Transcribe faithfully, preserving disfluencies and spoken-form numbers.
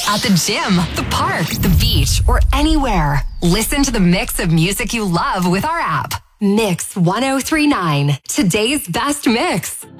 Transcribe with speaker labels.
Speaker 1: At the gym, the park, the beach, or anywhere. Listen to the mix of music you love with our app. Mix one oh three point nine. Today's best mix.